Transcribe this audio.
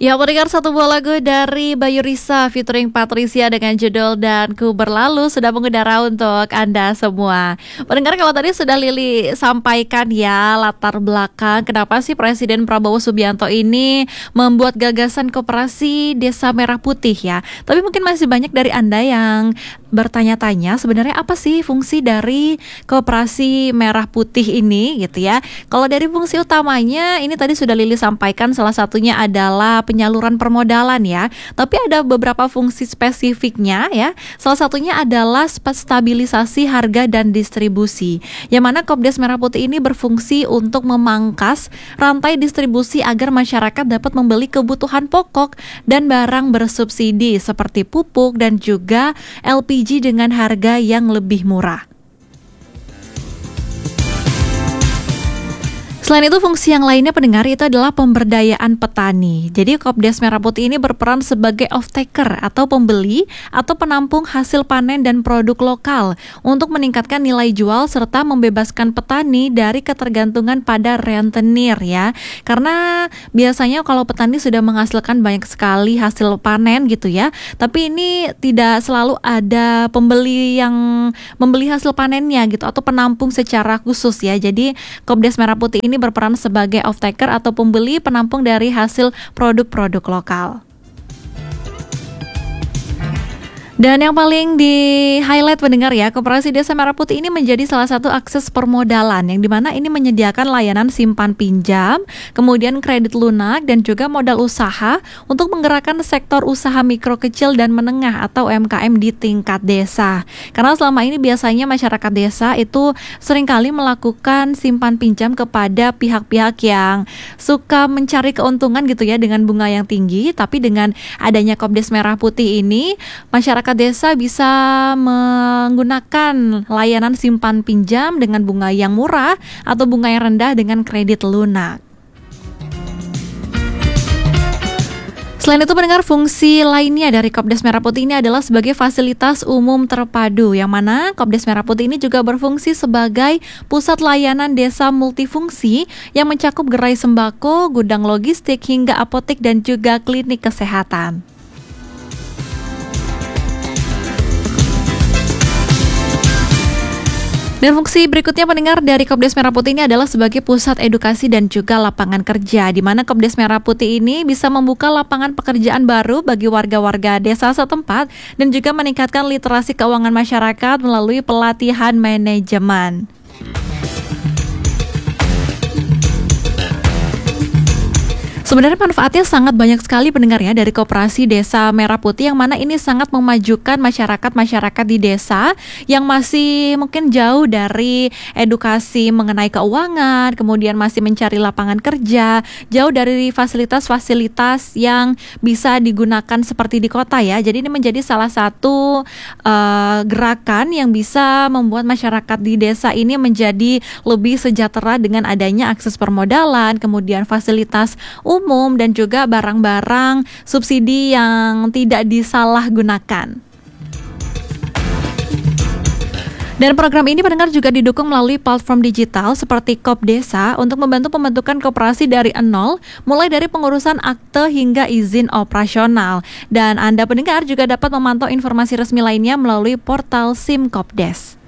Ya, mendengar satu buah lagu dari Bayu Risa featuring Patricia dengan judul Dan Ku Berlalu sudah mengudara untuk Anda semua. Mendengar kalau tadi sudah Lili sampaikan ya latar belakang kenapa sih Presiden Prabowo Subianto ini membuat gagasan koperasi Desa Merah Putih ya. Tapi mungkin masih banyak dari Anda yang bertanya-tanya sebenarnya apa sih fungsi dari koperasi Merah Putih ini gitu ya. Kalau dari fungsi utamanya ini tadi sudah Lili sampaikan, salah satunya adalah penyaluran permodalan ya. Tapi ada beberapa fungsi spesifiknya ya. Salah satunya adalah stabilisasi harga dan distribusi. Yang mana Kopdes Merah Putih ini berfungsi untuk memangkas rantai distribusi agar masyarakat dapat membeli kebutuhan pokok dan barang bersubsidi seperti pupuk dan juga LPG dengan harga yang lebih murah. Selain itu fungsi yang lainnya pendengar itu adalah pemberdayaan petani. Jadi Kopdes Merah Putih ini berperan sebagai off-taker atau pembeli atau penampung hasil panen dan produk lokal untuk meningkatkan nilai jual serta membebaskan petani dari ketergantungan pada rentenir ya. Karena biasanya kalau petani sudah menghasilkan banyak sekali hasil panen gitu ya, tapi ini tidak selalu ada pembeli yang membeli hasil panennya gitu atau penampung secara khusus ya. Jadi Kopdes Merah Putih ini berperan sebagai off-taker atau pembeli penampung dari hasil produk-produk lokal. Dan yang paling di-highlight pendengar ya, Koperasi Desa Merah Putih ini menjadi salah satu akses permodalan yang dimana ini menyediakan layanan simpan pinjam, kemudian kredit lunak dan juga modal usaha untuk menggerakkan sektor usaha mikro kecil dan menengah atau UMKM di tingkat desa. Karena selama ini biasanya masyarakat desa itu seringkali melakukan simpan pinjam kepada pihak-pihak yang suka mencari keuntungan gitu ya dengan bunga yang tinggi, tapi dengan adanya Kopdes Merah Putih ini, masyarakat desa bisa menggunakan layanan simpan pinjam dengan bunga yang murah atau bunga yang rendah dengan kredit lunak. Selain itu pendengar, fungsi lainnya dari Kopdes Merah Putih ini adalah sebagai fasilitas umum terpadu, yang mana Kopdes Merah Putih ini juga berfungsi sebagai pusat layanan desa multifungsi yang mencakup gerai sembako, gudang logistik hingga apotek dan juga klinik kesehatan. Dan fungsi berikutnya pendengar dari Kopdes Merah Putih ini adalah sebagai pusat edukasi dan juga lapangan kerja, di mana Kopdes Merah Putih ini bisa membuka lapangan pekerjaan baru bagi warga-warga desa setempat dan juga meningkatkan literasi keuangan masyarakat melalui pelatihan manajemen. Sebenarnya manfaatnya sangat banyak sekali pendengar ya dari Koperasi Desa Merah Putih, yang mana ini sangat memajukan masyarakat di desa yang masih mungkin jauh dari edukasi mengenai keuangan, kemudian masih mencari lapangan kerja, jauh dari fasilitas-fasilitas yang bisa digunakan seperti di kota ya. Jadi ini menjadi salah satu gerakan yang bisa membuat masyarakat di desa ini menjadi lebih sejahtera dengan adanya akses permodalan, kemudian fasilitas umum dan juga barang-barang subsidi yang tidak disalahgunakan. Dan program ini pendengar juga didukung melalui platform digital seperti Kopdesa untuk membantu pembentukan koperasi dari nol, mulai dari pengurusan akte hingga izin operasional. Dan Anda pendengar juga dapat memantau informasi resmi lainnya melalui portal SIM Kopdes.